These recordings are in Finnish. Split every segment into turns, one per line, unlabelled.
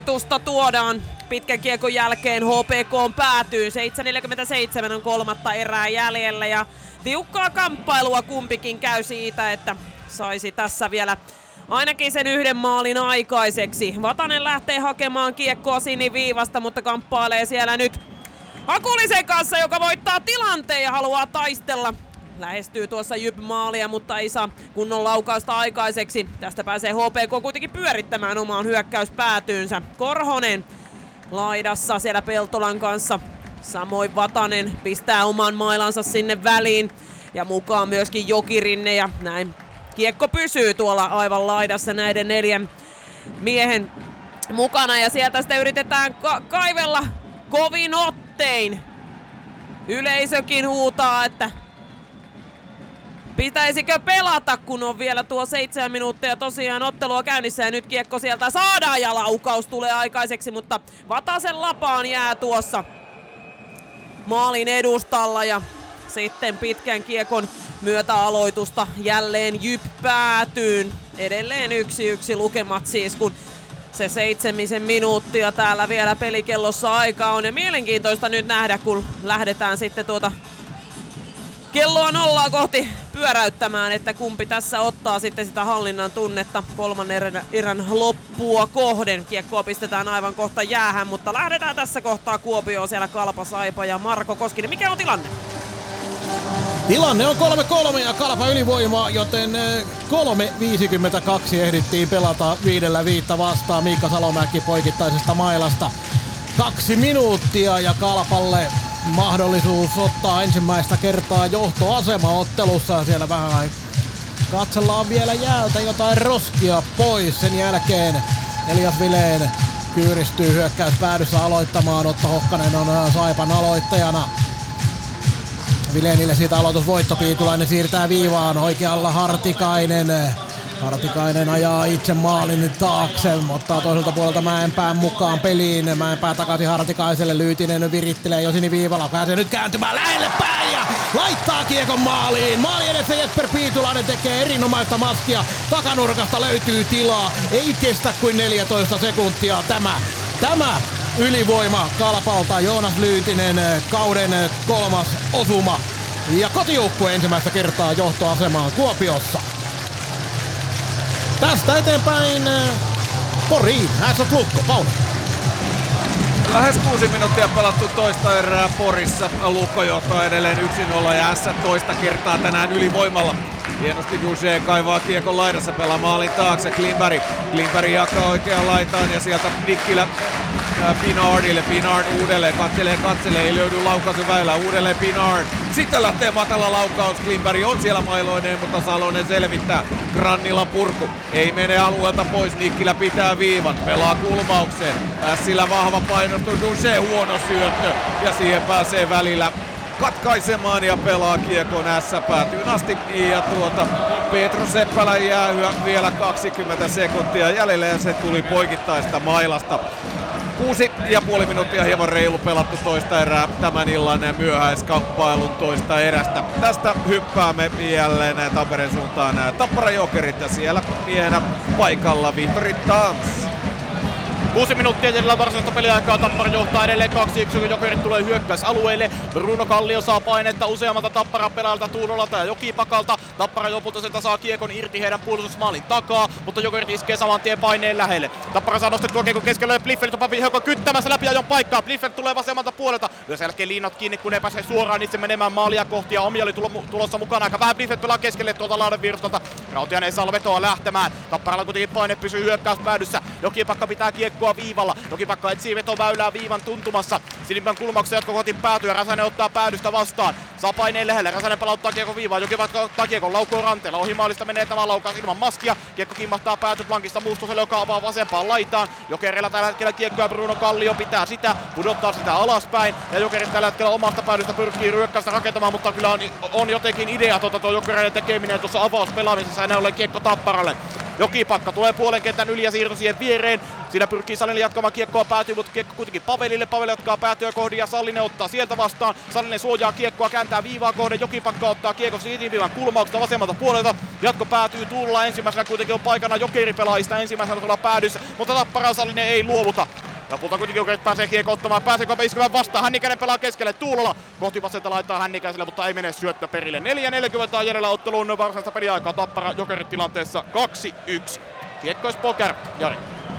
Tusta tuodaan pitkän kiekon jälkeen HPK päätyy. 7.47 on kolmatta erää jäljellä ja tiukkaa kamppailua kumpikin käy siitä, että saisi tässä vielä ainakin sen yhden maalin aikaiseksi. Vatanen lähtee hakemaan kiekkoa siniviivasta, mutta kamppailee siellä nyt Hakulisen kanssa, joka voittaa tilanteen ja haluaa taistella. Lähestyy tuossa Jyp-maalia, mutta ei saa kunnon laukausta aikaiseksi. Tästä pääsee HPK kuitenkin pyörittämään omaan hyökkäyspäätyynsä. Korhonen laidassa siellä Peltolan kanssa. Samoin Vatanen pistää oman mailansa sinne väliin. Ja mukaan myöskin Jokirinne ja näin. Kiekko pysyy tuolla aivan laidassa näiden neljän miehen mukana. Ja sieltä sitten yritetään kaivella kovin ottein. Yleisökin huutaa, että pitäisikö pelata, kun on vielä tuo 7 minuuttia tosiaan ottelua käynnissä ja nyt kiekko sieltä saadaan ja laukaus tulee aikaiseksi, mutta Vatasen lapaan jää tuossa maalin edustalla ja sitten pitkän kiekon myötä aloitusta jälleen Jyp päätyyn. Edelleen 1-1 lukemat siis, kun se 7 minuuttia täällä vielä pelikellossa aika on ja mielenkiintoista nyt nähdä, kun lähdetään sitten tuota kelloa nollaa kohti pyöräyttämään, että kumpi tässä ottaa sitten sitä hallinnan tunnetta kolmannen erän loppua kohden. Kiekkoa pistetään aivan kohta jäähän, mutta lähdetään tässä kohtaa Kuopioon, siellä Kalpa, Saipa ja Marko Koskinen. Mikä on tilanne?
Tilanne on 3-3 ja Kalpa ylivoimaa, joten 3.52 ehdittiin pelata 5-5 vastaan Miikka Salomäki poikittaisesta mailasta. 2 minuuttia ja Kalpalle mahdollisuus ottaa ensimmäistä kertaa johtoasema ottelussa. Siellä vähän katsellaan vielä jäältä jotain roskia pois. Sen jälkeen Elias Vilén kyyristyy hyökkäyspäädyssä aloittamaan. Otto Hokkanen on Saipan aloittajana. Vilénille siitä aloitusvoitto, Piitulainen siirtää viivaan, oikealla Hartikainen ajaa itse maalin taakse, ottaa toiselta puolelta Mäenpään mukaan peliin. Mäenpää takaisin Hartikaiselle, Lyytinen virittelee jo siniviivalla, pääsee nyt kääntymään lähelle päin ja laittaa kiekon maaliin. Maali edessä Jesper Piitulainen tekee erinomaista maskia, takanurkasta löytyy tilaa, ei kestä kuin 14 sekuntia tämä ylivoima Kalpalta. Joonas Lyytinen kauden 3. osuma ja kotijoukkue ensimmäistä kertaa johtoasemaan Kuopiossa. Tästä eteenpäin Poriin, Ässät Lukko, Pauli.
Lähes 6 minuuttia pelattu toista erää Porissa. Lukko johtaa edelleen 1-0 ja Ässät toista kertaa tänään ylivoimalla. Hienosti Duche kaivaa kiekon laidassa, pelaa maalin taakse Klimberg jakaa oikeaan laitaan ja sieltä Nikkilä Pinardille. Pinard uudelleen, katselee, ei löydy laukaisuväylää, uudelleen Pinard. Sitten lähtee matala laukaus, Klimberg on siellä mailoineen, mutta Salonen selvittää. Grannilla purku, ei mene alueelta pois, Nikkilä pitää viivan, pelaa kulmaukseen. Ässillä vahva painostus, Duche huono syöttö ja siihen pääsee välillä katkaisemaan ja pelaa kiekon Ässä päätyyn asti. Ja Petru Seppälä jää vielä 20 sekuntia jäljellä ja se tuli poikittaista mailasta. 6,5 minuuttia hieman reilu pelattu toista erää tämän illan myöhäiskamppailun toista erästä. Tästä hyppäämme jälleen Tampereen suuntaan Tappara Jokerit ja siellä miehenä paikalla Vihtori Tans.
6 minuuttia jäljellä varsinaista peliaikaa, Tappara johtaa edelleen 2-1, kun Jokerit tulee hyökkäysalueelle. Bruno Kallio saa painetta useammalta Tapparan pelaajalta, Tuulolalta ja Jokipakalta. Tappara lopulta sieltä saa kiekon irti heidän puolustusmaalin takaa, mutta Jokerit iskee saman tien paineen lähelle. Tappara saa nostettua kiekon keskelle, Bliffert on kyttämässä läpi ajon paikkaa. Bliffert tulee vasemmalta puolelta, ja sen jälkeen liinat kiinni, kun ei pääse suoraan itse menemään maalia kohti, ja Omi oli tulossa mukana aika vähän. Bliffert pelaa keskelle tuolta laaden virstolta. Rautiainen ei saa vetoa lähtemään. Tapparalla kuitenkin paine pysyy hyökkäyspäädyssä. Jokipakka pitää kiekkoa viivalla. Jokipakka etsii vetoväylää viivan tuntumassa. Sinimpän kulmauksen jatkokohti päätyy ja Räsänen ottaa päädystä vastaan. Saa paineen lähelle. Räsänen palauttaa kiekon viivaan. Jokipakka ottaa kiekon laukkoon ranteella. Ohi maalista menee tämä laukaus ilman maskia. Kiekko kimmahtaa päätyt lankista Muustoselle, joka avaa vasempaan laitaan. Jokerilla tällä hetkellä kiekkoa Bruno Kallio pitää sitä. Pudottaa sitä alaspäin. Ja Jokerit tällä hetkellä omasta päädystä pyrkii ryökkäystä rakentamaan, mutta kyllä on jotenkin idea tuo Jokereiden tekeminen tuossa avauspelaamisessa ja näin ollen kiekko Tapparalle. Jokipakka tulee puolen kentän yli ja siirto siihen viereen. Siinä pyrkii Sallinen jatkamaan, kiekkoa päätyy, mutta kiekko kuitenkin Pavelille. Pavel jatkaa päätyä kohdin ja Sallinen ottaa sieltä vastaan. Sallinen suojaa kiekkoa, kääntää kääntää viivaa kohden, Jokipakka ottaa kiekon siirtyvän kulmauksesta vasemmalta puolelta. Jatko päätyy Tuulola ensimmäisenä, kuitenkin on paikana Jokeripelaajista ensimmäisenä tuolla päädyssä, mutta Tappara Salinen ei luovuta. Lopulta kuitenkin Jokerit pääsee kiekko ottamaan, pääseekö iskemään vastaan, Hännikäinen pelaa keskelle, Tuulola kohti vasenta laittaa Hännikäiselle, mutta ei mene syöttö perille. 4.40 on jäljellä otteluun varsinaista peliaikaa, Tappara Jokerit tilanteessa 2-1. Kiekko Poker, Jari.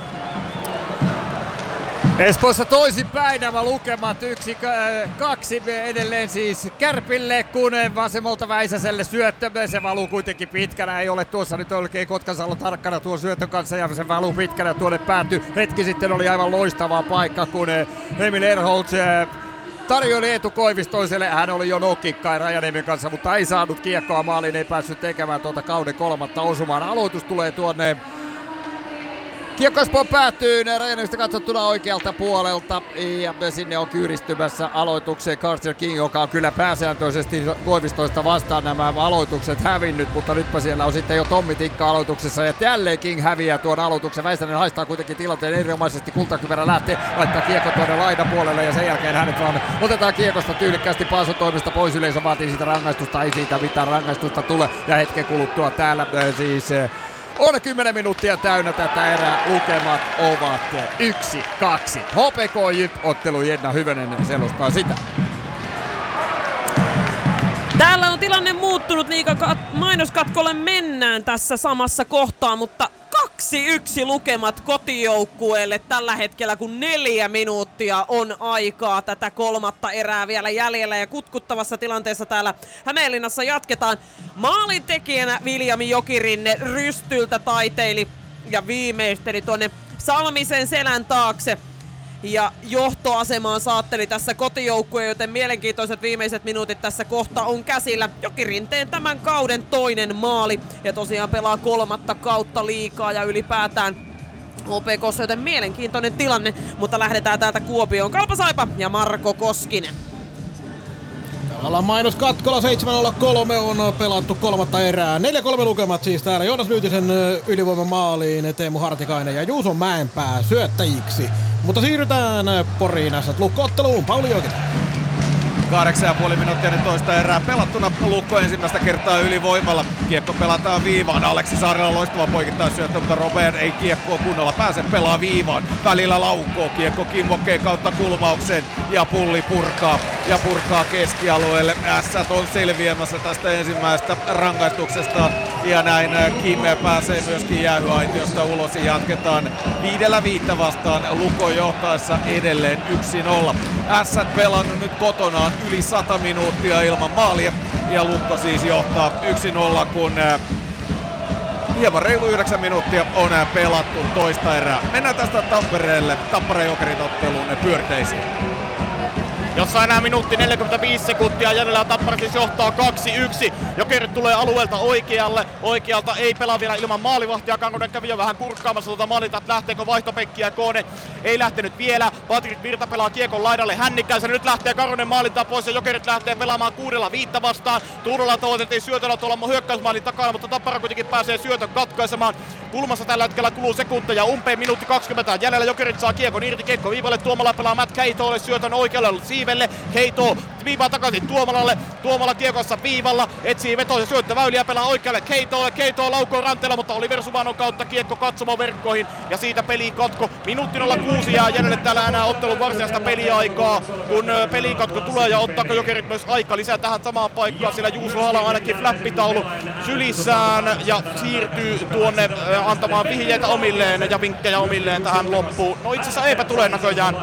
Espoossa toisinpäin nämä lukemat 1-2 edelleen siis Kärpille, kun vasemmalta Väisäselle syöttö. Se valuu kuitenkin pitkänä, ei ole tuossa nyt oikein Kotkasalo tarkkana tuon syötön kanssa ja se valuu pitkänä tuonne päätyy. Hetki sitten oli aivan loistava paikka, kun Emil Erholz tarjoili Eetu Koivistoiselle, hän oli jo nokikkain Rajaniemen kanssa, mutta ei saanut kiekkoa maaliin, ei päässyt tekemään tuota kauden 3. osumaan. Aloitus tulee tuonne. Kiekko Espoo päätyy Rajaniemestä katsottuna oikealta puolelta ja sinne on kyyristymässä aloitukseen Carter King, joka on kyllä pääsääntöisesti Koivistoista vastaan nämä aloitukset hävinnyt, mutta nytpä siellä on sitten jo Tommi Tikka aloituksessa ja jälleen King häviää tuon aloituksen. Väisänen haistaa kuitenkin tilanteen erinomaisesti, kultakypärä lähtee, laittaa kiekko tuonne laidapuolelle ja sen jälkeen hänet vaan otetaan kiekosta tyylikkäästi Paason toimesta pois. Yleisö vaatii siitä rangaistusta, ei siitä mitään rangaistusta tule ja hetken kuluttua täällä siis on 10 minuuttia täynnä tätä erää, lukemat ovat 1-2. HPK Jyp ottelu, Jenna Hyvönen selostaa sitä.
Täällä on tilanne muuttunut, mainoskatkolle mennään tässä samassa kohtaa, mutta 2-1 lukemat kotijoukkueelle tällä hetkellä, kun 4 minuuttia on aikaa tätä 3. erää vielä jäljellä ja kutkuttavassa tilanteessa täällä Hämeenlinnassa jatketaan. Maalintekijänä Viljami Jokirinne rystyltä taiteili ja viimeisteli tuonne Salmisen selän taakse. Ja johtoasemaan saatteli tässä kotijoukkue, joten mielenkiintoiset viimeiset minuutit tässä kohta on käsillä. Jokirinteen tämän kauden toinen maali ja tosiaan pelaa 3. kautta liigaa ja ylipäätään HPK:ssa, joten mielenkiintoinen tilanne, mutta lähdetään täältä Kuopioon. Kalpa Saipa ja Marko Koskinen.
Ollaan mainoskatkolla 7.03 on pelattu 3. erää. 4-3 lukemat siis täällä. Joonas Lyytisen ylivoiman maaliin, Teemu Hartikainen ja Juuso Mäenpää syöttäjiksi. Mutta siirrytään Poriin Lukko-otteluun. Pauli Jokinen.
8,5 minuuttia nyt toista erää pelattuna. Lukko ensimmäistä kertaa ylivoimalla. Kiekko pelataan viivaan. Aleksi Saarela loistava poikittaisyöttö, mutta Robert ei kiekkoa kunnolla pääse pelaa viivaan. Välillä laukoo kiekko kimmokkeen kautta kulmaukseen ja Pulli purkaa keskialueelle. Ässät on selviämässä tästä ensimmäisestä rangaistuksesta ja näin Kim pääsee myöskin jäähyaitiosta ulos ja jatketaan 5-5 vastaan Lukko johtaessa edelleen 1-0. Ässät pelannut nyt kotonaan yli 100 minuuttia ilman maalia ja Lukko siis johtaa 1-0, kun hieman reilu 9 minuuttia on pelattu toista erää. Mennään tästä Tampereelle, Tappara Jokerit otteluun pyörteisiin.
Jossa enää minuutti 45 sekuntia jäljellä, Tappara siis johtaa 2-1. Jokerit tulee alueelta oikealle. Oikealta ei pelaa vielä ilman maalivahtia. Kankonen kävi jo vähän kurkkaamassa tuota maalinta, että lähteekö vaihtopekkiä Koone. Ei lähtenyt vielä. Patrik Virta pelaa kiekon laidalle Hännikäisen. Nyt lähtee Karonen maalinta pois ja Jokerit lähtee pelaamaan 6-5 vastaan. Tuulola tavoiteltiin syötöllä tuolla hyökkäysmaalin takana, mutta Tappara kuitenkin pääsee syötön katkaisemaan. Kulmassa tällä hetkellä kuluu sekunteja, umpeen minuutti 20 jäljellä. Jokerit saa kiekon irti, kiekko viivalle, Tuomala pelaa Matt Keitolle syötön oikealle siivelle. Keito viivaa takaisin Tuomalalle. Tuomala kiekossa viivalla, etsii veto ja syöttöväyliä, pelaa oikealle Keitolle. Keito laukoo ranteella, mutta Oliver Suvanon kautta kiekko katsomaan verkkoihin ja siitä peli katko. Minuutti 06 jää jäljelle täällä enää ottelun varsinaista peliaikaa, kun pelikatko tulee ja ottaako Jokerit myös aika lisää tähän samaan paikkaan, sillä Juuso Hala ainakin flappitaulu sylissään ja siirtyy tuonne antamaan vihjeitä omilleen ja vinkkejä omilleen tähän loppuun. No itse asiassa eipä tule näköjään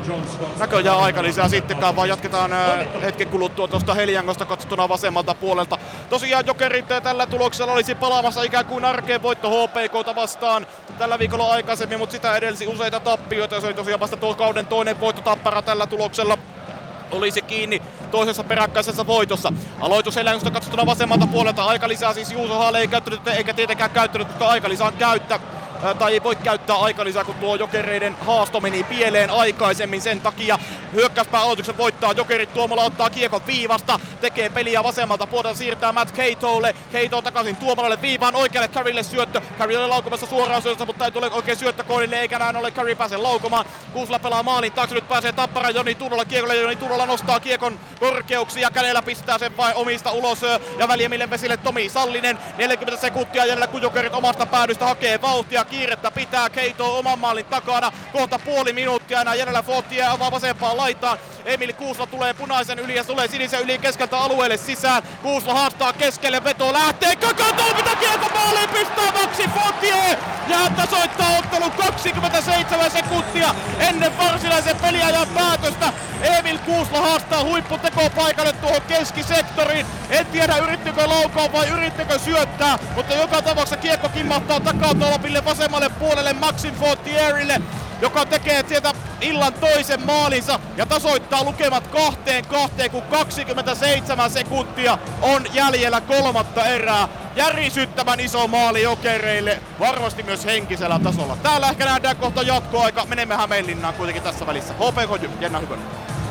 aika lisää sittenkään, vaan jatketaan hetken kuluttua tuosta Heliangosta katsottuna vasemmalta puolelta. Tosiaan Jokerit tällä tuloksella olisi palaamassa ikään kuin arkeen voitto HPK:ta vastaan tällä viikolla aikaisemmin, mutta sitä edelsi useita tappioita ja se oli tosiaan vasta tuo kauden toinen voitto. Tappara tällä tuloksella olisi kiinni toisessa peräkkäisessä voitossa. Aloitus Heliangosta katsottuna vasemmalta puolelta. Aika lisää siis Juuso Haale ei käyttänyt eikä tietenkään käyttänyt, mutta aika lisää käyttä. tai ei voi käyttää aikalisää, kun tuo Jokereiden haasto meni pieleen aikaisemmin. Sen takia hyökkäyspää aloituksen voittaa Jokerit. Tuomola ottaa kiekon viivasta, tekee peliä vasemmalta puolelta, siirtää Matt Keitolle. Keito takaisin Tuomolalle viivaan, oikealle Carrylle syöttö. Carry oli laukumassa suoraan syötöstä, mutta ei tule oikein syöttökohdille, eikä näin ole Carry pääse laukumaan. Kuusla pelaa maalin taakse, nyt pääsee Tappara Joni Turulla kiekolle. Joni Turulla nostaa kiekon korkeuksia, kädellä pistää sen vain omista ulos ja väljemmille vesille Tomi Sallinen. 40 sekuntia jäljellä, kun Jokerit omasta päädystä hakee vauhtia, kiirettä pitää. Keito oman maalin takana, kohta puoli minuuttia enää jäljellä. Fortier avaa vasempaan laitaan. Emil Kuusla tulee punaisen yli ja tulee sinisen yli keskeltä alueelle sisään. Kuusla haastaa keskelle, veto lähtee. Kakatoo, mitä kiekko maaliin pistää Maxi Fortier! Ja tasoittaa ottelu 27 sekuntia ennen varsinaisen peliajan päätöstä. Emil Kuusla haastaa huipputekopaikalle tuohon keskisektoriin. En tiedä yrittikö laukaa vai yrittikö syöttää, mutta joka tapauksessa kiekko kimmahtaa takatolpille vasemmalle puolelle Maxim Fortierille, joka tekee sieltä illan toisen maalinsa ja tasoittaa lukemat 2-2, kun 27 sekuntia on jäljellä kolmatta erää. Järisyttävän iso maali Jokereille, varmasti myös henkisellä tasolla. Täällä ehkä nähdään kohta jatkoaika. Menemme Hämeenlinnaan kuitenkin tässä välissä. HPK Jenna Hykönen.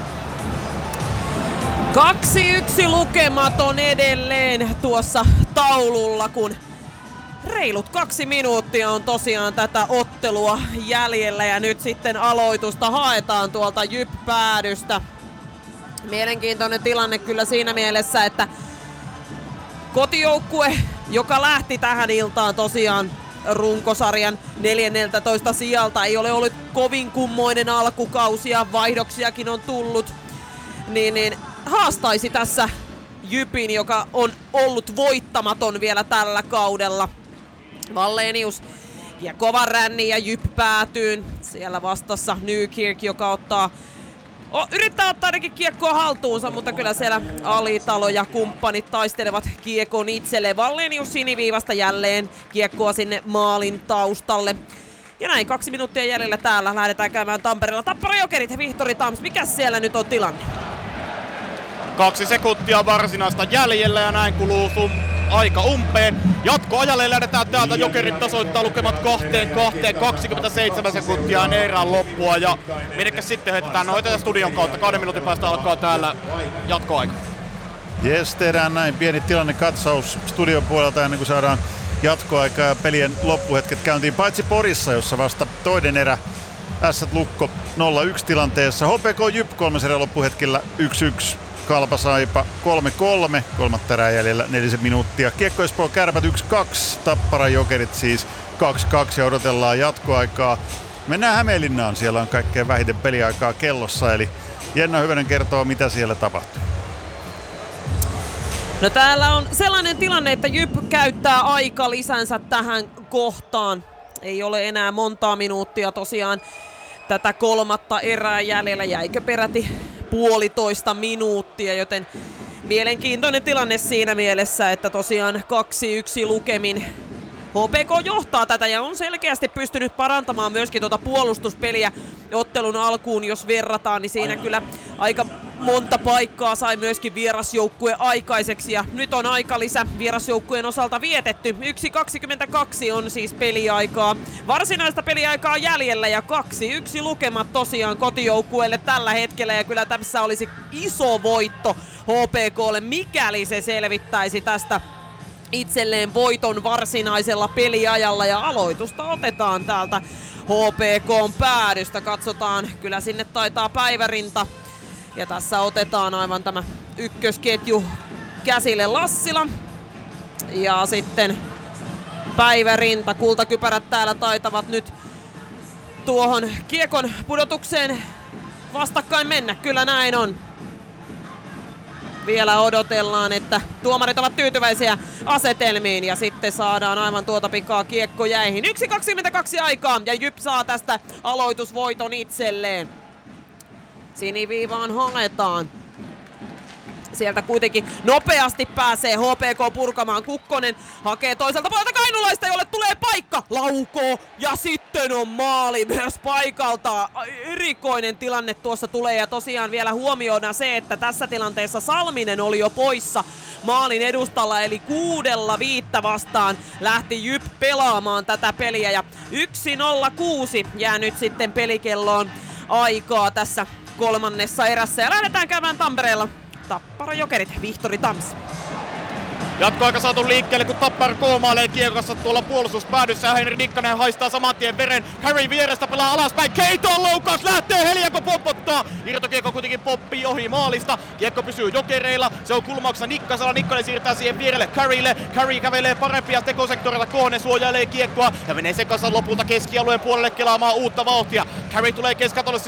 2-1 lukemat on edelleen tuossa taululla, kun reilut 2 minuuttia on tosiaan tätä ottelua jäljellä ja nyt sitten aloitusta haetaan tuolta Jyp-päädystä. Mielenkiintoinen tilanne kyllä siinä mielessä, että kotijoukkue, joka lähti tähän iltaan tosiaan runkosarjan 14 sijalta, ei ole ollut kovin kummoinen alkukausi ja vaihdoksiakin on tullut, niin haastaisi tässä Jypin, joka on ollut voittamaton vielä tällä kaudella. Wallenius ja kovan ränni ja Jyp päätyyn. Siellä vastassa Nykirk, joka yrittää ottaa ainakin kiekkoa haltuunsa, mutta kyllä siellä Alitalo ja kumppanit taistelevat kiekon itselleen. Wallenius siniviivasta jälleen kiekkoa sinne maalin taustalle. Ja näin 2 minuuttia jäljellä täällä. Lähdetään käymään Tampereella. Tappara Jokerit, Vihtori Tams. Mikäs siellä nyt on tilanne?
2 sekuntia varsinaista jäljellä ja näin kuluu aika umpeen. Jatkoajalle lähdetään täältä. Jokerit tasoittaa lukemat 2-2, 27 sekuntia ennen erään loppua. Ja minnekäs sitten heitetään? No heitetään studion kautta. 2 minuutin päästä alkaa täällä jatkoaika.
Jes, tehdään näin pieni tilannekatsaus studion puolelta ennen kuin saadaan jatkoaikaa ja pelien loppuhetket käyntiin. Paitsi Porissa, jossa vasta toinen erä Ässät Lukko 0-1 tilanteessa. HPK Jyp 3 erän loppuhetkellä 1-1. Kalpa Saipa 3-3, kolmatta erää jäljellä 4 minuuttia. Kiekko Espoo Kärpät 1-2, Tappara Jokerit siis 2-2 ja odotellaan jatkoaikaa. Mennään Hämeenlinnaan, siellä on kaikkein vähiten peliaikaa kellossa, eli Jenna Hyvänen kertoo mitä siellä tapahtuu.
No täällä on sellainen tilanne, että Jyp käyttää aika lisänsä tähän kohtaan. Ei ole enää montaa minuuttia tosiaan tätä kolmatta erää jäljellä, jäikö peräti 1,5 minuuttia, joten mielenkiintoinen tilanne siinä mielessä, että tosiaan 2-1 lukemin HPK johtaa tätä ja on selkeästi pystynyt parantamaan myöskin tuota puolustuspeliä ottelun alkuun, jos verrataan, niin siinä kyllä aika monta paikkaa sai myöskin vierasjoukkue aikaiseksi ja nyt on aikalisä vierasjoukkueen osalta vietetty. 1.22 on siis peliaikaa, varsinaista peliaikaa jäljellä ja 2-1 lukemat tosiaan kotijoukkueelle tällä hetkellä ja kyllä tässä olisi iso voitto HPKlle, mikäli se selvittäisi tästä itselleen voiton varsinaisella peliajalla ja aloitusta otetaan täältä HPK:n päädystä. Katsotaan, kyllä sinne taitaa Päivärinta ja tässä otetaan aivan tämä ykkösketju käsille. Lassila ja sitten Päivärinta. Kultakypärät täällä taitavat nyt tuohon kiekon pudotukseen vastakkain mennä, kyllä näin on. Vielä odotellaan, että tuomarit ovat tyytyväisiä asetelmiin ja sitten saadaan aivan tuota pikaa kiekko jäihin. 1.22 aikaa ja Jyp saa tästä aloitusvoiton itselleen. Siniviivaan haetaan. sieltä kuitenkin nopeasti pääsee HPK purkamaan. Kukkonen hakee toiselta puolelta Kainulaista, jolle tulee paikka. Laukoo ja sitten on maali myös paikalta. Erikoinen tilanne tuossa tulee ja tosiaan vielä huomioidaan se, että tässä tilanteessa Salminen oli jo poissa maalin edustalla, eli 6-5 vastaan lähti Jyp pelaamaan tätä peliä ja 1-0-6 jää nyt sitten pelikelloon aikaa tässä kolmannessa erässä ja lähdetään käymään Tampereella. Tappara Jokerit, Vihtori Tams.
Jatkoaika saatu liikkeelle, kun Tappara koomailee kiekossa tuolla puolustuspäädyssä ja Henri Nikkanen haistaa saman tien veren. Harry vierestä pelaa alaspäin. Keiton loukaus lähtee, Heliako pompottaa. Irtokiekko kuitenkin poppii ohi maalista. Kiekko pysyy Jokereilla. Se on kulmauksessa Nikkasella. Nikkanen siirtää siihen vierelle Carrylle. Carry kävelee parempia tekosektoreita. Kohne suojailee kiekkoa ja menee sekansa lopulta keskialueen puolelle kelaamaan uutta vauhtia. Carry tulee keskatolle